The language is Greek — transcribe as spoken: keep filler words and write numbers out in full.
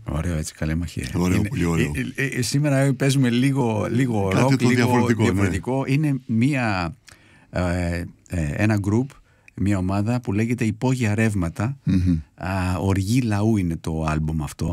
Ωραίο, έτσι, καλή μαχία. Ωραίο, είναι, πολύ ωραίο. ε, ε, ε, σήμερα παίζουμε λίγο, λίγο Κάτι ροκ, το λίγο διαφορετικό, διαφορετικό. Ναι. Είναι μια, ε, ε, ένα group, μια ομάδα που λέγεται Υπόγεια Ρεύματα. Mm-hmm. Α, Οργή Λαού είναι το άλμπουμ αυτό.